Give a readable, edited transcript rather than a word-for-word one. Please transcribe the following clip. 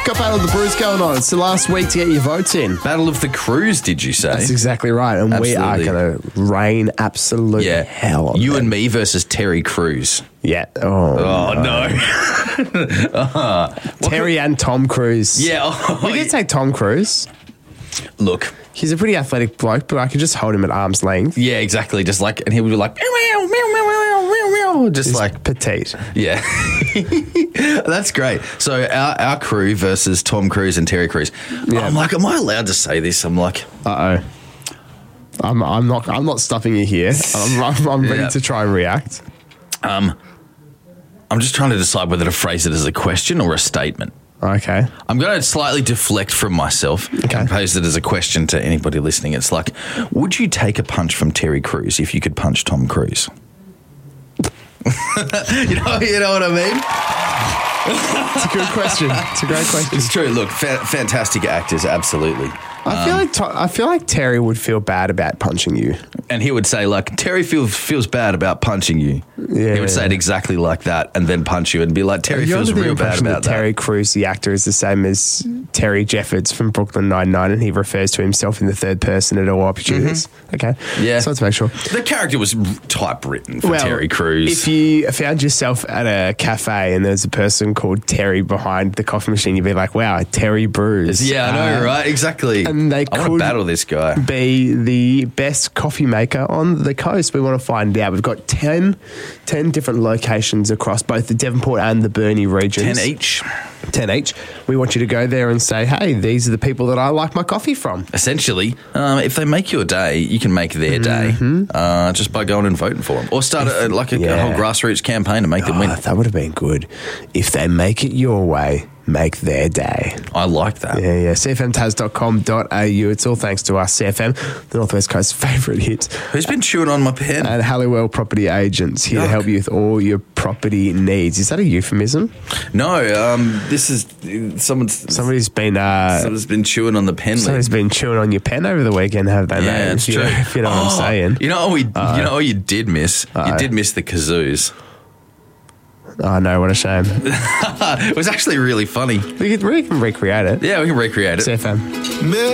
Got Battle of the Brews going on. It's the last week to get your votes in. Battle of the Cruise, did you say? That's exactly right. And we are going to rain absolute hell on you them. and me versus Terry Crews. Yeah. Oh, no. Terry and Tom Cruise. Yeah. We could say Tom Cruise. Look. He's a pretty athletic bloke, but I could just hold him at arm's length. Yeah, exactly. Just like, and he would be like, meow, meow, meow, meow, meow, meow, meow. Just He's like petite. Yeah. That's great. So our crew versus Tom Cruise and Terry Crews. Yeah. I'm like, am I allowed to say this? I'm like, Uh-oh. I'm not stopping you here. I'm ready to try and react. I'm just trying to decide whether to phrase it as a question or a statement. Okay. I'm going to slightly deflect from myself and pose it as a question to anybody listening. It's like, would you take a punch from Terry Crews if you could punch Tom Cruise? you know what I mean? It's a good question. It's a great question. It's true. Look, fantastic actors, absolutely. I feel like Terry would feel bad about punching you. And he would say, like, Terry feels bad about punching you. Yeah. He would say it exactly like that and then punch you and be like, Terry feels real bad about that. Terry Crews, the actor, is the same as Terry Jeffords from Brooklyn Nine-Nine, and he refers to himself in the third person at all opportunities. Mm-hmm. Okay. Yeah. So let's make sure. The character was typewritten for Terry Crews. If you found yourself at a cafe and there's a person called Terry behind the coffee machine, you'd be like, wow, Terry Brews. Yeah, I know, right? Exactly. And they I want to battle this guy. Be the best coffee maker on the coast. We want to find out. We've got 10 different locations across both the Devonport and the Burnie regions. 10 each. 10 each. We want you to go there and say, hey, these are the people that I like my coffee from. Essentially, if they make your day, you can make their day just by going and voting for them. Or start a whole grassroots campaign to make them win. That would have been good. If they make it your way, make their day. I like that. Yeah. CFMTaz.com.au. It's all thanks to us, CFM, the Northwest Coast's favourite hits. Who's been chewing on my pen? And Halliwell Property Agents, here to help you with all your property needs. Is that a euphemism? No, this is somebody's been chewing on the pen. Somebody's been chewing on your pen over the weekend, have they? Yeah, it's true. If you know what I'm saying. You know what you did miss? You did miss the kazoos. Oh, no, what a shame. It was actually really funny. We can recreate it. Yeah, we can recreate it. CFM.